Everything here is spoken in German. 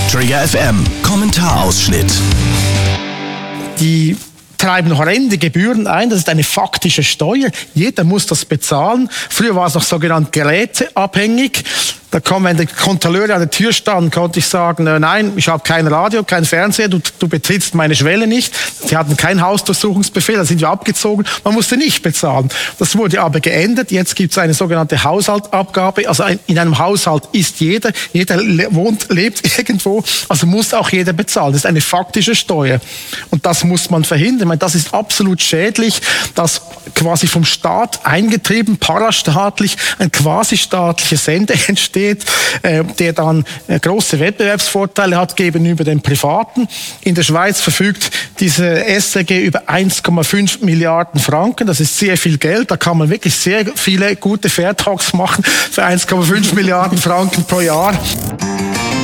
Trigger FM Kommentarausschnitt. Die treiben horrende Gebühren ein, das ist eine faktische Steuer. Jeder muss das bezahlen. Früher war es noch sogenannt geräteabhängig. Da kam, wenn die Kontrolleure an der Tür standen, konnte ich sagen, nein, ich habe kein Radio, kein Fernseher, du betrittst meine Schwelle nicht. Sie hatten keinen Hausdurchsuchungsbefehl, da sind wir abgezogen. Man musste nicht bezahlen. Das wurde aber geändert. Jetzt gibt es eine sogenannte Haushaltsabgabe. Also in einem Haushalt ist jeder lebt irgendwo, also muss auch jeder bezahlen. Das ist eine faktische Steuer. Und das muss man verhindern. Ich meine, das ist absolut schädlich, dass quasi vom Staat eingetrieben, parastaatlich, ein quasi-staatlicher Sender entsteht, der dann große Wettbewerbsvorteile hat gegenüber den Privaten. In der Schweiz verfügt diese SRG über 1,5 Milliarden Franken. Das ist sehr viel Geld. Da kann man wirklich sehr viele gute Fairtalks machen für 1,5 Milliarden Franken pro Jahr.